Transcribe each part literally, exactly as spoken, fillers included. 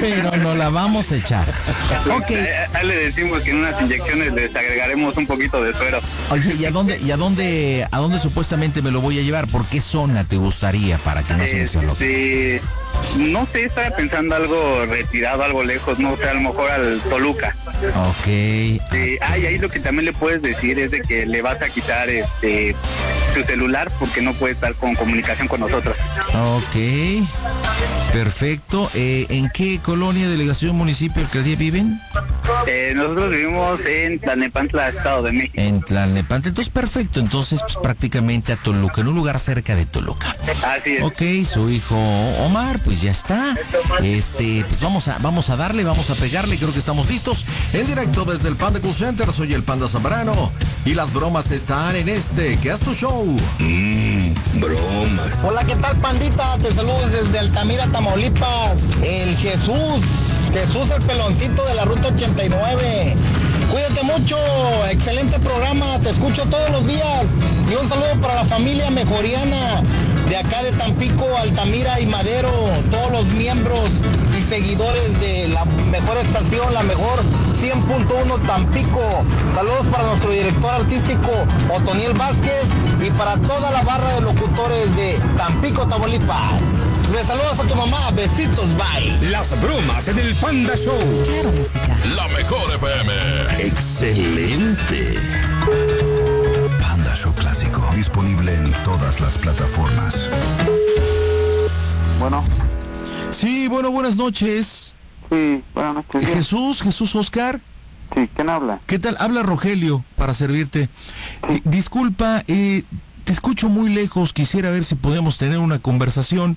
pero no la vamos a echar. Ok. Ahí le decimos que en unas inyecciones les agregaremos un poquito de suero. Oye, ¿y a dónde, y a dónde, a dónde supuestamente me lo voy a llevar? ¿Por qué zona te gustaría para que no se me sea loco? Este, no sé, estaba pensando algo retirado, algo lejos, no sé, a lo mejor al Toluca. Ok. Sí, ah, y ahí lo que también le puedes decir es de que le vas a quitar este su celular porque no puede estar con comunicación con nosotros. Ok, perfecto. Eh, ¿En qué colonia, delegación, municipio, alcaldía viven? Eh, nosotros vivimos en Tlalnepantla, Estado de México. En Tlalnepantla, entonces perfecto, entonces pues, prácticamente a Toluca, en un lugar cerca de Toluca. Así es. Ok, su hijo Omar, pues ya está. Este, pues vamos a, vamos a darle, vamos a pegarle, creo que estamos listos. En directo desde el Panda Cool Center, soy el Panda Zambrano. Y las bromas están en este, que es tu show. Mmm, bromas. Hola, ¿qué tal, pandita? Te saludo desde Altamira, Tamaulipas. El Jesús, Jesús el peloncito de la ruta ochenta y nueve. Cuídate mucho, excelente programa, te escucho todos los días. Y un saludo para la familia mejoriana de acá de Tampico, Altamira y Madero, todos los miembros y seguidores de la mejor estación, la mejor cien punto uno Tampico. Saludos para nuestro director artístico Otoniel Vázquez y para toda la barra de locutores de Tampico, Tamaulipas. Me saludas a tu mamá, besitos, bye. Las bromas en el Panda Show. Claro, música. La mejor F M. Excelente. Panda Show Clásico, disponible en todas las plataformas. Bueno. Sí, bueno, buenas noches. Sí, buenas noches. Jesús, Jesús Oscar. Sí, ¿quién habla? ¿Qué tal? Habla Rogelio, para servirte. Sí. Disculpa, eh, te escucho muy lejos, quisiera ver si podemos tener una conversación,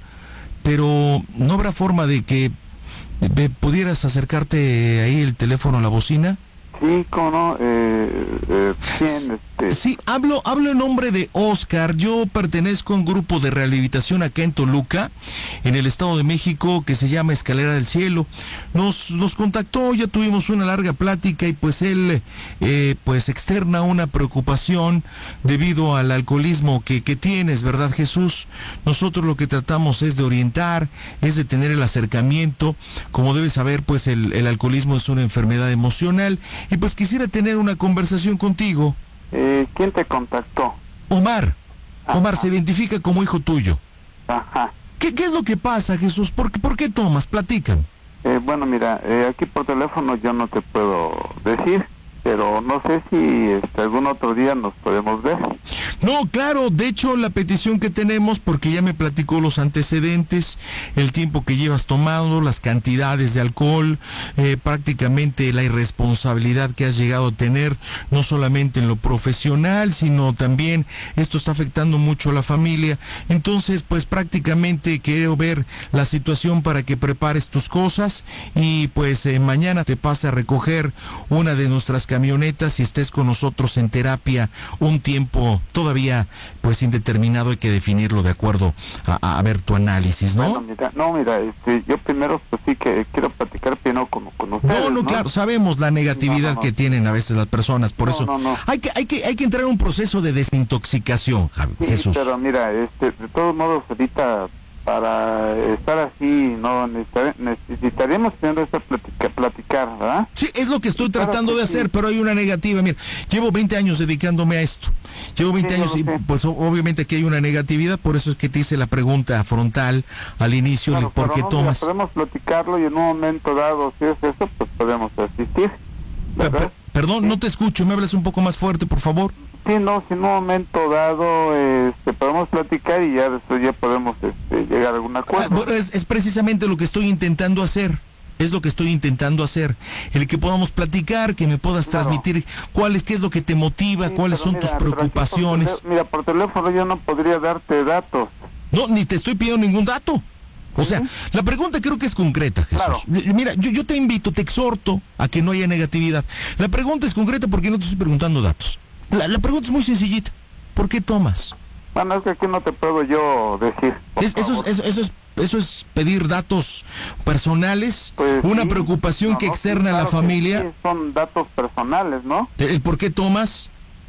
pero ¿no habrá forma de que eh, pudieras acercarte ahí el teléfono a la bocina? Sí, cómo no, eh, eh, ¿quién, este? Sí, hablo, hablo en nombre de Oscar. Yo pertenezco a un grupo de rehabilitación acá en Toluca, en el Estado de México, que se llama Escalera del Cielo. Nos, nos contactó, ya tuvimos una larga plática y pues él, eh, pues externa una preocupación debido al alcoholismo que, que tienes, ¿verdad, Jesús? Nosotros lo que tratamos es de orientar, es de tener el acercamiento. Como debes saber, pues el, el alcoholismo es una enfermedad emocional. Y pues quisiera tener una conversación contigo. Eh, ¿Quién te contactó? Omar. Ajá. Omar se identifica como hijo tuyo. Ajá. ¿Qué, qué es lo que pasa, Jesús? ¿Por qué, por qué tomas? Platican. Eh, bueno, mira, eh, aquí por teléfono yo no te puedo decir, pero no sé si este, algún otro día nos podemos ver. No, claro, de hecho la petición que tenemos, porque ya me platicó los antecedentes, el tiempo que llevas tomado, las cantidades de alcohol, eh, prácticamente la irresponsabilidad que has llegado a tener, no solamente en lo profesional, sino también esto está afectando mucho a la familia. Entonces, pues prácticamente quiero ver la situación para que prepares tus cosas y pues eh, mañana te pase a recoger una de nuestras camionetas y estés con nosotros en terapia un tiempo todavía pues indeterminado, hay que definirlo de acuerdo a, a ver tu análisis, ¿no? Bueno, mira, no, mira, este, yo primero pues sí que quiero platicar primero con, con ustedes, No, no, ¿no? claro, sabemos la negatividad no, no, no. que tienen a veces las personas, por no, eso no, no. hay que hay que hay que entrar en un proceso de desintoxicación, sí, Jesús. Pero mira, este, de todos modos ahorita para estar así, no necesitar, necesitaríamos tener esta plática, platicar, ¿verdad? Sí, es lo que estoy claro tratando que de sí. hacer, pero hay una negativa. Mira, llevo veinte años dedicándome a esto. Llevo veinte sí, años y pues obviamente aquí hay una negatividad, por eso es que te hice la pregunta frontal al inicio claro, de por qué no, tomas. Mira, podemos platicarlo y en un momento dado, si es eso, pues podemos asistir, ¿verdad? P- perdón, sí. No te escucho, me hablas un poco más fuerte, por favor. Sí, no, si en un momento dado este, podemos platicar y ya después ya podemos este, llegar a algún acuerdo. Ah, bueno, es, es precisamente lo que estoy intentando hacer. Es lo que estoy intentando hacer, el que podamos platicar, que me puedas claro. transmitir cuáles, qué es lo que te motiva, sí, cuáles son mira, tus preocupaciones. Por mira, por teléfono yo no podría darte datos. No, ni te estoy pidiendo ningún dato. O sea, la pregunta creo que es concreta, Jesús. Claro. Mira, yo, yo te invito, te exhorto a que no haya negatividad. La pregunta es concreta porque no te estoy preguntando datos. La, la pregunta es muy sencillita. ¿Por qué tomas? Bueno, es que aquí no te puedo yo decir. Es, eso, es, eso, eso, es, eso es pedir datos personales, pues una sí, preocupación no, que no, externa sí, claro a la familia. Sí, son datos personales, ¿no? ¿El por qué tomas?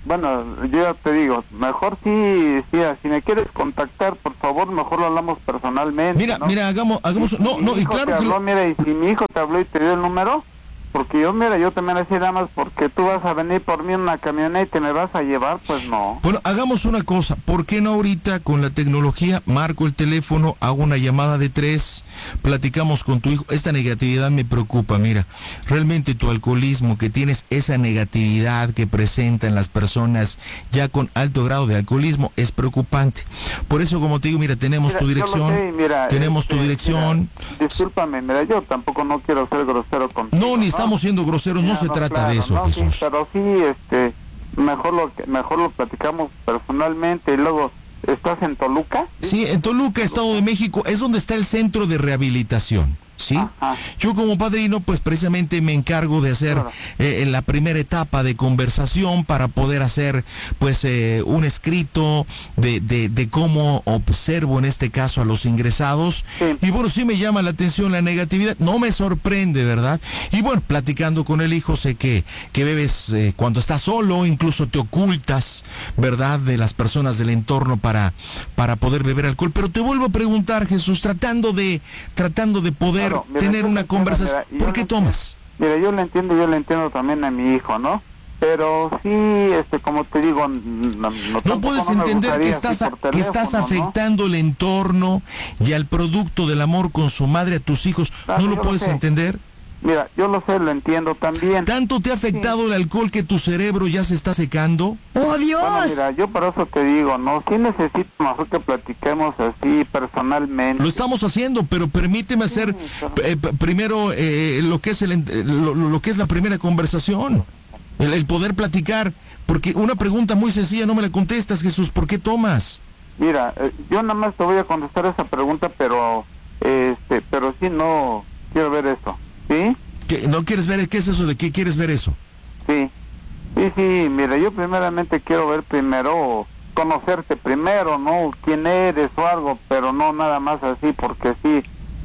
bueno, yo ya te digo, mejor sí, sí, si me quieres contactar, por favor, mejor lo hablamos personalmente. Mira, ¿no? mira, hagamos, hagamos, Si no, mi no, y hijo claro te que... habló, lo- mira, y si mi hijo te habló y te dio el número, porque yo, mira, yo también decía nada más, porque tú vas a venir por mí en una camioneta y me vas a llevar, pues no. Bueno, hagamos una cosa, ¿por qué no ahorita con la tecnología marco el teléfono, hago una llamada de tres, platicamos con tu hijo? Esta negatividad me preocupa, mira, realmente tu alcoholismo, que tienes esa negatividad que presentan las personas ya con alto grado de alcoholismo, es preocupante. Por eso, como te digo, mira, tenemos Mira, tu yo lo dirección, sé, mira, tenemos tu este, dirección. mira, discúlpame, mira, yo tampoco no quiero ser grosero contigo. No, ni estamos siendo groseros, no Ya, se trata claro, de eso, no, Jesús. sí, pero sí, este, mejor lo que- mejor lo platicamos personalmente y luego, ¿estás en Toluca? Sí, en Toluca, Estado de México, es donde está el centro de rehabilitación, ¿sí? Ajá. Yo como padrino, pues precisamente me encargo de hacer Claro. eh, en la primera etapa de conversación para poder hacer, pues, eh, un escrito de, de, de cómo observo en este caso a los ingresados. Sí. Y bueno, sí me llama la atención la negatividad, no me sorprende, ¿verdad? Y bueno, platicando con el hijo, sé que, que bebes eh, cuando estás solo, incluso te ocultas, ¿verdad?, de las personas del entorno para, para poder beber alcohol. Pero te vuelvo a preguntar, Jesús, tratando de, tratando de poder Claro, mira, tener yo una le entiendo, conversación. mira, y ¿Por yo qué le- tomas? Mira, yo le entiendo, yo le entiendo también a mi hijo, ¿no? Pero sí, este, como te digo, n- no, no, No tampoco puedes no me entender que gustaría estás, así a- por que estás teléfono, ¿no? afectando el entorno y al producto del amor con su madre, a tus hijos. Claro, ¿No yo lo lo puedes sé. entender? Mira, yo lo sé, lo entiendo también. ¿Tanto te ha afectado el alcohol que tu cerebro ya se está secando? ¡Oh, Dios! Bueno, mira, yo por eso te digo, ¿no? Sí necesito mejor que platiquemos así personalmente. Lo estamos haciendo, pero permíteme hacer eh, p- primero eh, lo que es el, ent- lo, lo que es la primera conversación, el, el poder platicar, porque una pregunta muy sencilla no me la contestas, Jesús. ¿Por qué tomas? Mira, eh, yo nada más te voy a contestar esa pregunta, pero, este, pero sí no quiero ver eso, ¿sí? ¿Qué, ¿No quieres ver qué es eso? ¿De qué quieres ver eso? Sí, sí, sí, mira, yo primeramente quiero ver primero, conocerte primero, ¿no? Quién eres o algo, pero no nada más así, porque sí,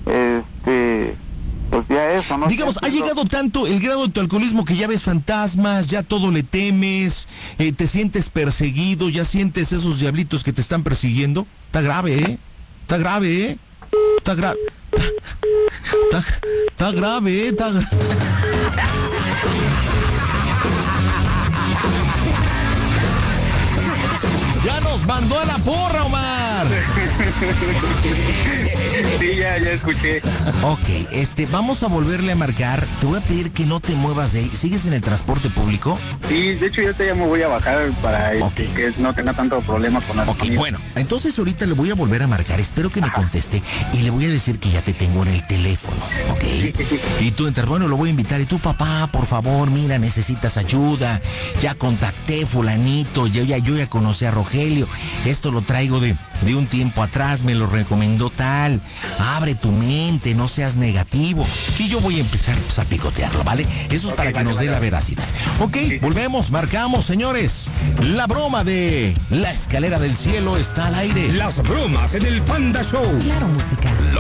este, pues ya eso, ¿no? Digamos, ha Entiendo- llegado tanto el grado de tu alcoholismo que ya ves fantasmas, ya todo le temes, eh, te sientes perseguido, ya sientes esos diablitos que te están persiguiendo. Está grave, ¿eh? Está grave, ¿eh? Está grave. Está, está grave, ¿eh? Está gra- Ya nos mandó a la porra, Omar. Sí, ya, ya escuché. Ok, este, vamos a volverle a marcar. Te voy a pedir que no te muevas de ahí. ¿Sigues en el transporte público? Sí, de hecho yo te ya me voy a bajar para este, Ok. que no tenga tanto problema con la Ok, comida. bueno, entonces ahorita le voy a volver a marcar, espero que me conteste y le voy a decir que ya te tengo en el teléfono, ¿ok? Y tú entras, bueno, lo voy a invitar y tú, papá, por favor, mira, necesitas ayuda, ya contacté fulanito, yo ya, yo ya conocí a Rogelio, esto lo traigo de, de un tiempo atrás, me lo recomendó tal, abre tu mente, no seas negativo, y yo voy a empezar pues, a picotearlo, ¿vale? Eso es Ok, para que vale, nos dé vale, la vale. veracidad. Ok, volvemos, marcamos, señores, la broma de La Escalera del Cielo está al aire. Las bromas en el Panda Show. Claro, música. La